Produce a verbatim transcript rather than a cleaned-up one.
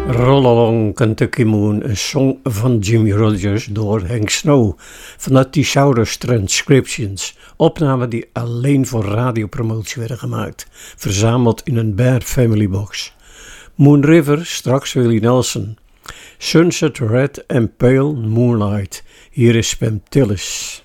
Roll Along Kentucky Moon, een song van Jimmie Rodgers door Hank Snow van de Thesaurus Transcriptions, opnamen die alleen voor radiopromotie werden gemaakt, verzameld in een Bear Family Box. Moon River, straks Willie Nelson. Sunset Red and Pale Moonlight, hier is Pam Tillis.